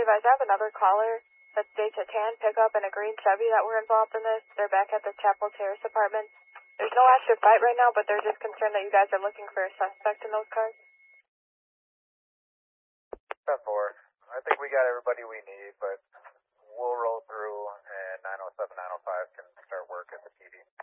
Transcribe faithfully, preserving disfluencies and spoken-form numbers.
advised, I have another caller that states a tan pickup and a green Chevy that were involved in this. They're back at the Chapel Terrace apartment. There's no active fight right now, but they're just concerned that you guys are looking for a suspect in those cars. ten four. I think we got everybody we need, but we'll roll through and nine oh seven, nine oh five can start work at the P D.